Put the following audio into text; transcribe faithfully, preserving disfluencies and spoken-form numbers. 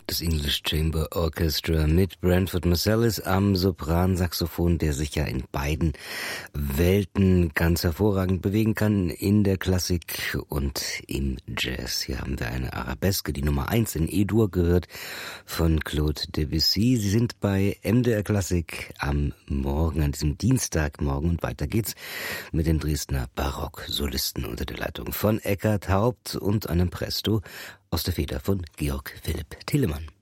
Das English Chamber Orchestra mit Branford Marsalis am Sopransaxophon, der sich ja in beiden Welten ganz hervorragend bewegen kann, in der Klassik und im Jazz. Hier haben wir eine Arabeske, die Nummer eins in E-Dur gehört, von Claude Debussy. Sie sind bei M D R Klassik am Morgen, an diesem Dienstagmorgen, und weiter geht's mit den Dresdner Barock-Solisten unter der Leitung von Eckhard Haupt und einem Presto aus der Feder von Georg Philipp Telemann.